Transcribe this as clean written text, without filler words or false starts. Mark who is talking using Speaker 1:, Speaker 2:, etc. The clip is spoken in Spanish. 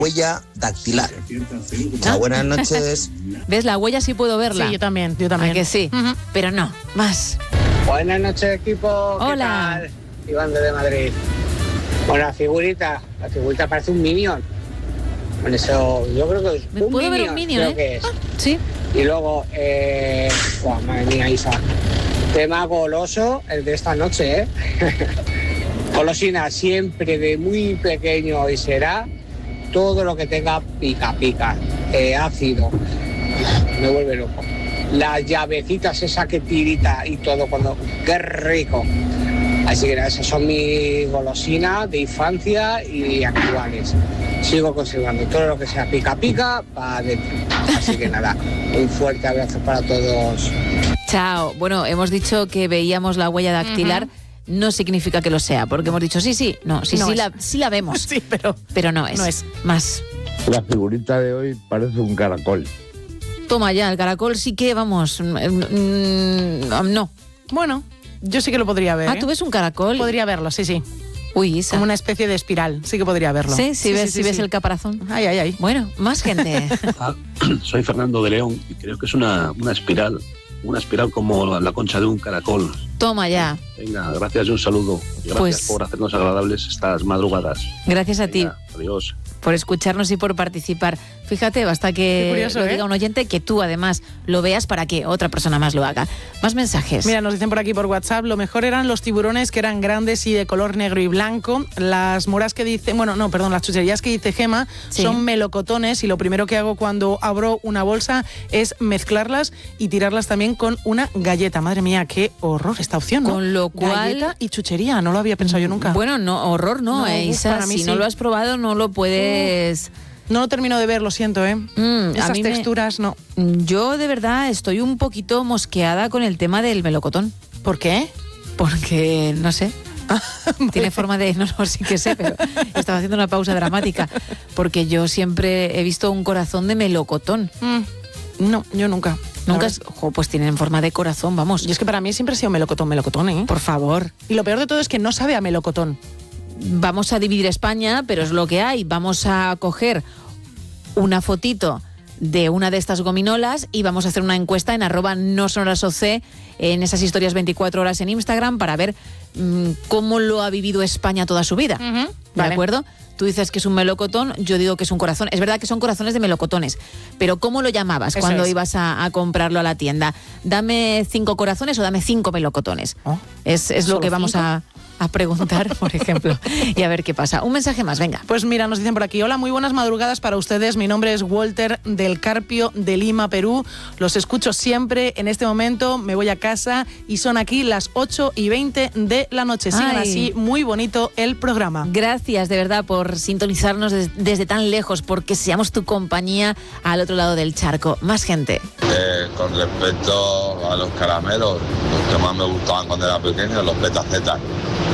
Speaker 1: huella dactilar. Chao, buenas noches.
Speaker 2: ¿Ves? La huella sí puedo verla.
Speaker 3: Sí, yo también.
Speaker 2: ¿A que sí?
Speaker 3: Uh-huh.
Speaker 2: Pero no, más.
Speaker 4: Buenas noches, equipo.
Speaker 2: Hola.
Speaker 4: ¿Qué tal? Iván de Madrid. Bueno, la figurita parece un Minion. Bueno, eso yo creo que es
Speaker 2: ¿Me puedo ver un Minion,
Speaker 4: creo que es.
Speaker 2: Sí.
Speaker 4: Y luego, madre mía, Isa. Tema goloso, el de esta noche, Golosina siempre de muy pequeño y será todo lo que tenga pica, ácido. Me vuelve loco. Las llavecitas, esa que tirita y todo, ¡qué rico! Así que esas son mis golosinas de infancia y actuales. Sigo conservando todo lo que sea pica, para adentro. Así que nada, un fuerte abrazo para todos.
Speaker 2: Chao. Bueno, hemos dicho que veíamos la huella dactilar. No significa que lo sea, porque hemos dicho sí, la vemos.
Speaker 3: Sí,
Speaker 2: pero no es.
Speaker 3: No es.
Speaker 2: Más.
Speaker 5: La figurita de hoy parece un caracol.
Speaker 2: Toma ya, el caracol sí que, vamos, no.
Speaker 3: Bueno, yo sí que lo podría ver.
Speaker 2: ¿tú ves un caracol?
Speaker 3: Podría verlo, sí.
Speaker 2: Uy, Isa.
Speaker 3: Como una especie de espiral, sí que podría verlo.
Speaker 2: Sí, ves el caparazón.
Speaker 3: Ay.
Speaker 2: Bueno, más gente.
Speaker 6: Soy Fernando de León y creo que es una espiral. Una espiral como la concha de un caracol.
Speaker 2: Toma ya.
Speaker 6: Venga, gracias y un saludo. Gracias por hacernos agradables estas madrugadas.
Speaker 2: Gracias a ti.
Speaker 6: Adiós.
Speaker 2: Por escucharnos y por participar. Fíjate, basta que
Speaker 3: curioso,
Speaker 2: lo diga un oyente, que tú además lo veas para que otra persona más lo haga. Más mensajes.
Speaker 3: Mira, nos dicen por aquí por WhatsApp, lo mejor eran los tiburones que eran grandes y de color negro y blanco. Las moras que dice, las chucherías que dice Gema son melocotones y lo primero que hago cuando abro una bolsa es mezclarlas y tirarlas también con una galleta. Madre mía, qué horror esta opción, ¿no?
Speaker 2: Con lo cual...
Speaker 3: Galleta y chuchería, no lo había pensado yo nunca.
Speaker 2: Bueno, no, horror no, Isa, si no lo has probado no lo puedes...
Speaker 3: No lo termino de ver, lo siento, Esas texturas, no.
Speaker 2: Yo de verdad estoy un poquito mosqueada con el tema del melocotón.
Speaker 3: ¿Por qué?
Speaker 2: Porque, no sé, tiene forma de... No, sí que sé, pero estaba haciendo una pausa dramática. Porque yo siempre he visto un corazón de melocotón.
Speaker 3: No, yo nunca.
Speaker 2: Nunca pues tienen forma de corazón, vamos.
Speaker 3: Y es que para mí siempre ha sido melocotón, ¿eh?
Speaker 2: Por favor.
Speaker 3: Y lo peor de todo es que no sabe a melocotón.
Speaker 2: Vamos a dividir España, pero es lo que hay. Vamos a coger una fotito de una de estas gominolas y vamos a hacer una encuesta en @nosonorasoc en esas historias 24 horas en Instagram para ver cómo lo ha vivido España toda su vida. ¿De acuerdo? Tú dices que es un melocotón, yo digo que es un corazón. Es verdad que son corazones de melocotones, pero ¿cómo lo llamabas cuando ibas a comprarlo a la tienda? ¿Dame 5 corazones o dame 5 melocotones? Es lo que vamos a preguntar, por ejemplo, y a ver qué pasa. Un mensaje más, venga.
Speaker 3: Pues mira, nos dicen por aquí, hola, muy buenas madrugadas para ustedes. Mi nombre es Walter del Carpio de Lima, Perú. Los escucho siempre. En este momento me voy a casa y son aquí las 8:20 de la noche. Sigan así, muy bonito el programa.
Speaker 2: Gracias, de verdad, por sintonizarnos desde tan lejos, porque seamos tu compañía al otro lado del charco. Más gente.
Speaker 7: Con respecto a los caramelos, los que más me gustaban cuando era pequeño, los petacetas.